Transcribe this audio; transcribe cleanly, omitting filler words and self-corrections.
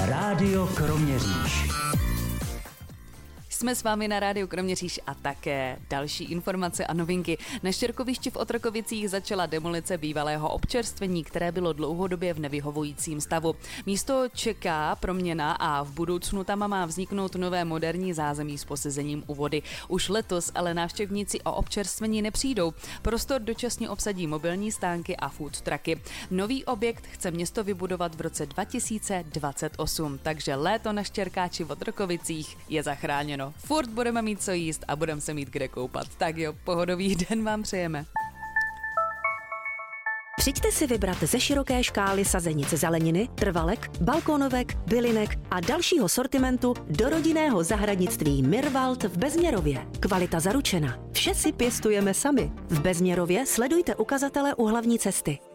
Rádio Kroměříž. Jsme s vámi na Rádiu Kroměříž a také další informace a novinky. Na Štěrkovišti v Otrokovicích začala demolice bývalého občerstvení, které bylo dlouhodobě v nevyhovujícím stavu. Místo čeká proměna a v budoucnu tam má vzniknout nové moderní zázemí s posezením u vody. Už letos ale návštěvníci o občerstvení nepřijdou. Prostor dočasně obsadí mobilní stánky a food trucky. Nový objekt chce město vybudovat v roce 2028, takže léto na Štěrkáči v Otrokovicích je zachráněno. Furt budeme mít co jíst a budeme se mít kde koupat. Tak jo, pohodový den vám přejeme. Přijďte si vybrat ze široké škály sazenic zeleniny, trvalek, balkónovek, bylinek a dalšího sortimentu do rodinného zahradnictví Mirwald v Bezměrově. Kvalita zaručena. Vše si pěstujeme sami. V Bezměrově sledujte ukazatele u hlavní cesty.